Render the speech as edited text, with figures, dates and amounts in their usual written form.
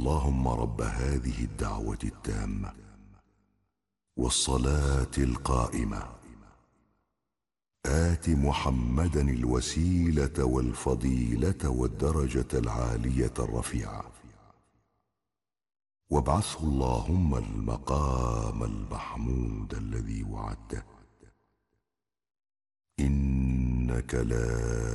اللهم رب هذه الدعوة التامة والصلاة القائمة آت محمدا الوسيلة والفضيلة والدرجة العالية الرفيعة وابعثه اللهم المقام المحمود الذي وعدته إنك لا